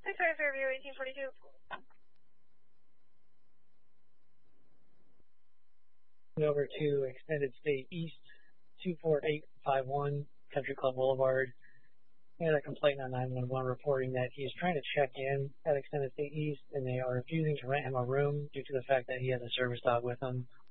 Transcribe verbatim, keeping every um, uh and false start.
Sorry, Fairview, eighteen forty-two. Over to Extended Stay East, two four eight five one, Country Club Boulevard. He had a complaint on nine one one reporting that he is trying to check in at Extended Stay East, and they are refusing to rent him a room due to the fact that he has a service dog with him.